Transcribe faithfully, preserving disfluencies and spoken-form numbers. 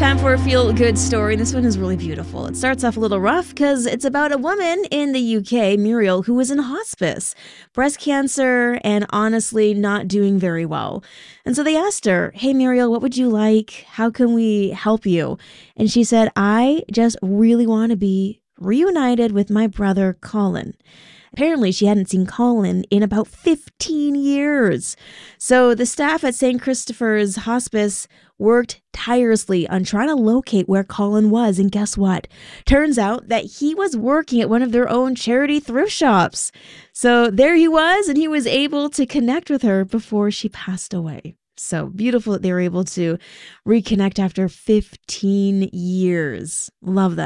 Time for a feel-good story. This one is really beautiful. It starts off a little rough because it's about a woman in the U K, Muriel, who was in hospice, breast cancer, and honestly not doing very well. And so they asked her, hey, Muriel, what would you like? How can we help you? And she said, I just really want to be reunited with my brother, Colin. Apparently, she hadn't seen Colin in about fifteen years. So the staff at Saint Christopher's Hospice worked tirelessly on trying to locate where Colin was. And guess what? Turns out that he was working at one of their own charity thrift shops. So there he was, and he was able to connect with her before she passed away. So beautiful that they were able to reconnect after fifteen years. Love that.